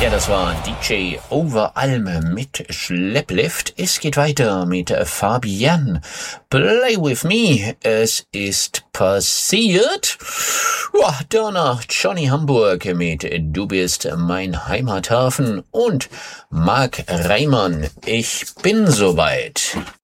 Ja, das war DJ Overalm mit Schlepplift. Es geht weiter mit Fabian. Play with me. Es ist passiert. Ja, danach Johnny Hamburg mit Du bist mein Heimathafen und Marc Reimann. Ich bin soweit.